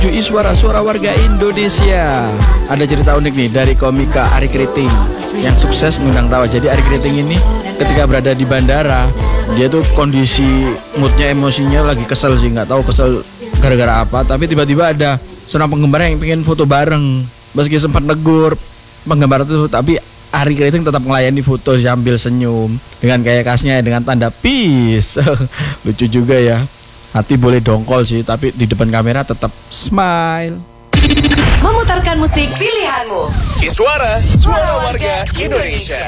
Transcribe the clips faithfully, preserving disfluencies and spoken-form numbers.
Iswara, suara warga Indonesia. Ada cerita unik nih dari komika Arie Kriting yang sukses mengundang tawa. Jadi Arie Kriting ini ketika berada di bandara, dia tuh kondisi moodnya, emosinya lagi kesel sih, nggak tahu kesel gara-gara apa. Tapi tiba-tiba ada seorang penggemar yang pengen foto bareng. Meski sempat negur penggemar itu, tapi Arie Kriting tetap melayani foto sambil senyum dengan gaya khasnya dengan tanda peace. Lucu juga ya. Hati boleh dongkol sih, tapi di depan kamera tetap smile. Memutarkan musik pilihanmu. Iswara, suara warga Indonesia.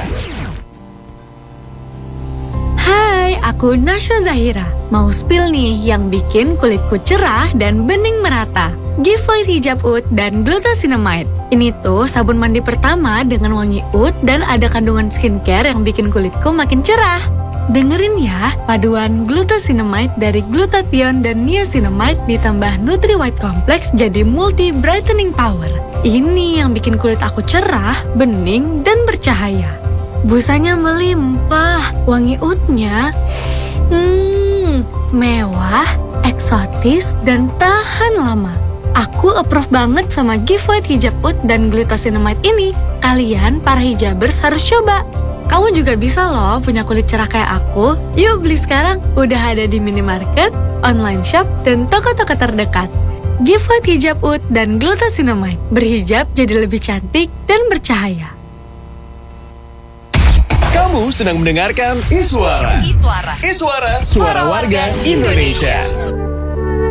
Hai, aku Nasya Zahira. Mau spill nih yang bikin kulitku cerah dan bening merata. Giveaway hijab oud dan glucosinamide. Ini tuh sabun mandi pertama dengan wangi oud dan ada kandungan skincare yang bikin kulitku makin cerah. Dengerin ya, paduan glucosinamide dari glutathione dan niacinamide ditambah Nutri White Complex jadi multi brightening power. Ini yang bikin kulit aku cerah, bening, dan bercahaya. Busanya melimpah, wangi oudnya hmm, mewah, eksotis, dan tahan lama. Aku approve banget sama giveaway hijab oud dan glucosinamide ini. Kalian para hijabers harus coba. Kamu juga bisa loh punya kulit cerah kayak aku. Yuk beli sekarang, udah ada di minimarket, online shop, dan toko-toko terdekat. Giveaway hijab oud dan glucosinamide. Berhijab jadi lebih cantik dan bercahaya. Kamu sedang mendengarkan Iswara. Iswara. Iswara, suara warga Indonesia.